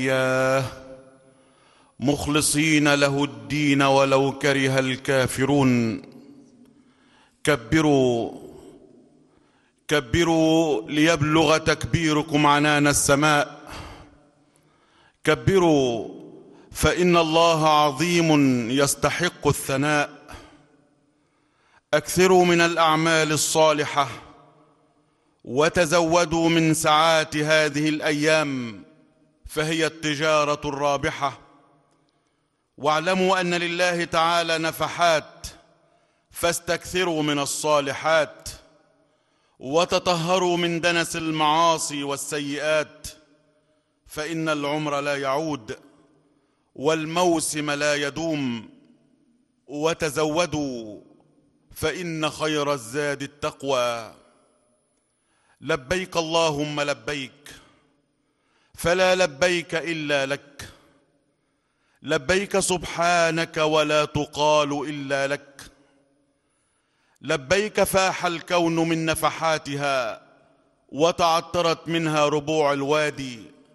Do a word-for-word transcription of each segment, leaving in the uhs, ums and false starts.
إياه مخلصين له الدين ولو كره الكافرون. كبروا كبروا ليبلغ تكبيركم عنان السماء. كبروا فإن الله عظيم يستحق الثناء. أكثروا من الأعمال الصالحة وتزودوا من ساعات هذه الأيام فهي التجارة الرابحة. واعلموا أن لله تعالى نفحات فاستكثروا من الصالحات وتطهروا من دنس المعاصي والسيئات، فإن العمر لا يعود والموسم لا يدوم. وتزودوا فإن خير الزاد التقوى. لبيك اللهم لبيك، فلا لبيك إلا لك. لبيك سبحانك ولا تقال إلا لك. لبيك فاح الكون من نفحاتها وتعطرت منها ربوع الوادي.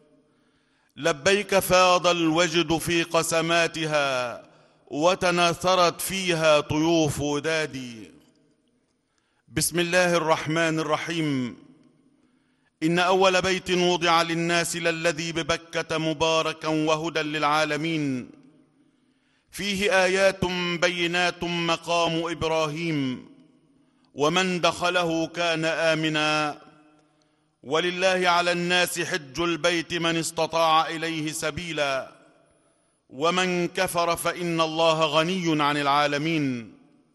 لبيك فاض الوجد في قسماتها وتناثرت فيها طيوف ودادي. بسم الله الرحمن الرحيم. إن أول بيت وضع للناس للذي ببكة مباركا وهدى للعالمين، فيه آيات بينات مقام إبراهيم، ومن دخله كان آمنا. ولله على الناس حج البيت من استطاع إليه سبيلا، ومن كفر فإن الله غني عن العالمين.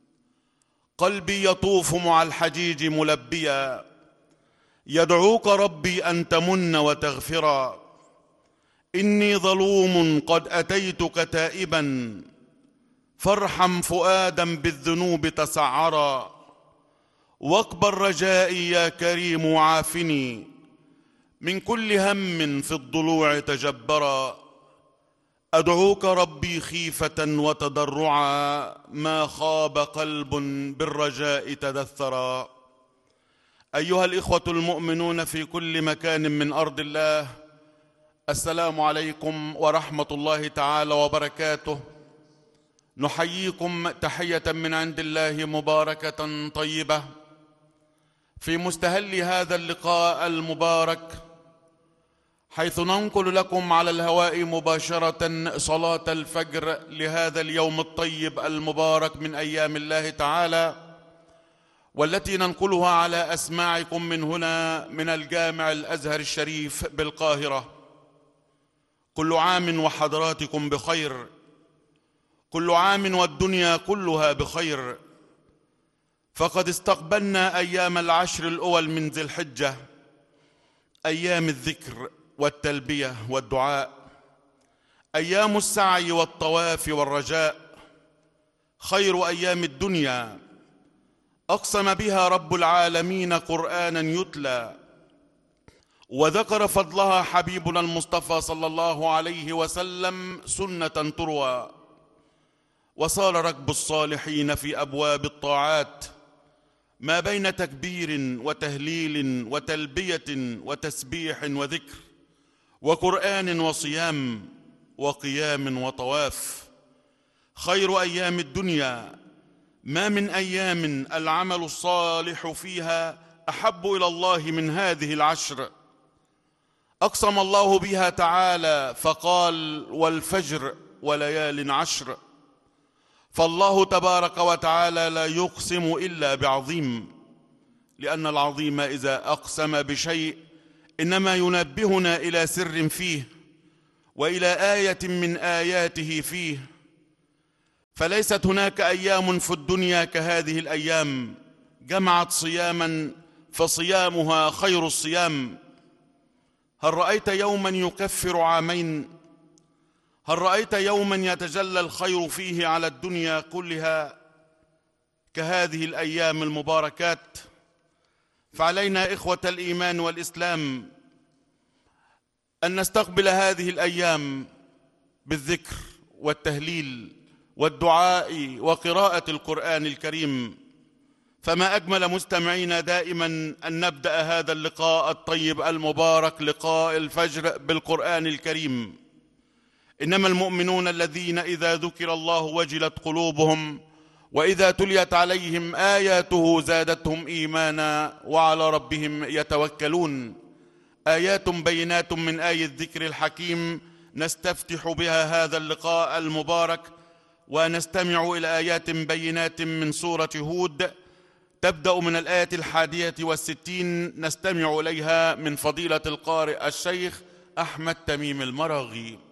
قلبي يطوف مع الحجيج ملبيا، يدعوك ربي أن تمن وتغفرا. إني ظلوم قد أتيتك تائبا، فارحم فؤادا بالذنوب تسعرا. واقبل رجائي يا كريم وعافني من كل هم في الضلوع تجبرا. أدعوك ربي خيفة وتضرعا، ما خاب قلب بالرجاء تدثرا. أيها الإخوة المؤمنون في كل مكان من أرض الله، السلام عليكم ورحمة الله تعالى وبركاته. نحييكم تحية من عند الله مباركة طيبة في مستهل هذا اللقاء المبارك، حيث ننقل لكم على الهواء مباشرة صلاة الفجر لهذا اليوم الطيب المبارك من أيام الله تعالى، والتي ننقلها على أسماعكم من هنا من الجامع الأزهر الشريف بالقاهرة. كل عام وحضراتكم بخير، كل عام والدنيا كلها بخير. فقد استقبلنا أيام العشر الأول من ذي الحجة، أيام الذكر والتلبية والدعاء، أيام السعي والطواف والرجاء، خير أيام الدنيا. أقسم بها رب العالمين قرآنا يتلى، وذكر فضلها حبيبنا المصطفى صلى الله عليه وسلم سنة تروى. وصار ركب الصالحين في أبواب الطاعات ما بين تكبير وتهليل وتلبية وتسبيح وذكر وقرآن وصيام وقيام وطواف. خير أيام الدنيا، ما من أيام العمل الصالح فيها أحب إلى الله من هذه العشر. أقسم الله بها تعالى فقال: والفجر وليال عشر. فالله تبارك وتعالى لا يقسم إلا بعظيم، لأن العظيم إذا أقسم بشيء إنما ينبهنا إلى سر فيه وإلى آية من آياته فيه. فليست هناك أيام في الدنيا كهذه الأيام، جمعت صياما فصيامها خير الصيام. هل رأيت يوما يكفر عامين؟ هل رأيت يوما يتجلى الخير فيه على الدنيا كلها كهذه الأيام المباركات؟ فعلينا إخوة الإيمان والإسلام أن نستقبل هذه الأيام بالذكر والتهليل والدعاء وقراءة القرآن الكريم، فما أجمل مستمعينا دائما أن نبدأ هذا اللقاء الطيب المبارك لقاء الفجر بالقرآن الكريم. إنما المؤمنون الذين إذا ذكر الله وجلت قلوبهم وإذا تليت عليهم آياته زادتهم إيمانا وعلى ربهم يتوكلون. آيات بينات من آي الذكر الحكيم نستفتح بها هذا اللقاء المبارك، ونستمع إلى آيات بينات من سورة هود تبدأ من الآية الحادية والستين، نستمع إليها من فضيلة القارئ الشيخ أحمد تميم المراغي.